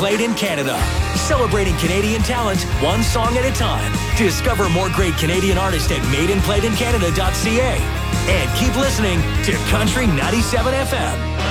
Played in Canada. Celebrating Canadian talent, one song at a time. Discover more great Canadian artists at madeandplayedincanada.ca. And keep listening to Country 97 FM.